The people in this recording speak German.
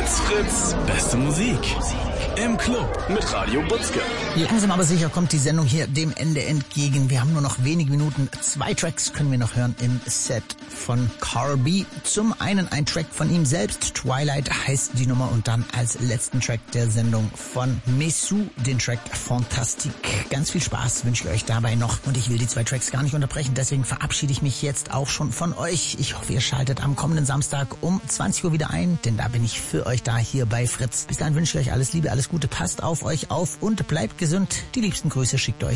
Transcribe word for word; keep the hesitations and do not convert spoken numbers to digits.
Fritz, Fritz, beste Musik. Im Club mit Radio Butzke. Langsam aber sicher kommt die Sendung hier dem Ende entgegen. Wir haben nur noch wenige Minuten. Zwei Tracks können wir noch hören im Set von Carl-B. Zum einen ein Track von ihm selbst, Twilight heißt die Nummer, und dann als letzten Track der Sendung von Messou, den Track Fantastique. Ganz viel Spaß wünsche ich euch dabei noch, und ich will die zwei Tracks gar nicht unterbrechen, deswegen verabschiede ich mich jetzt auch schon von euch. Ich hoffe, ihr schaltet am kommenden Samstag um zwanzig Uhr wieder ein, denn da bin ich für euch da hier bei Fritz. Bis dahin wünsche ich euch alles Liebe, alles Gute, passt auf euch auf und bleibt gesund. Die liebsten Grüße schickt euch